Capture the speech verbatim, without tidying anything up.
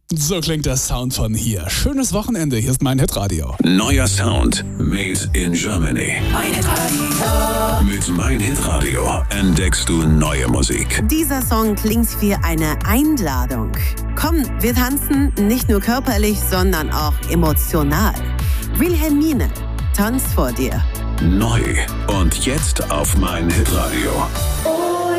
So klingt der Sound von hier. Schönes Wochenende, hier ist mein Hitradio. Neuer Sound, made in Germany. Mein Hitradio. Mit Mein Hitradio entdeckst du neue Musik. Dieser Song klingt wie eine Einladung. Komm, wir tanzen nicht nur körperlich, sondern auch emotional. Wilhelmine, tanz vor dir. Neu und jetzt auf Mein Hitradio.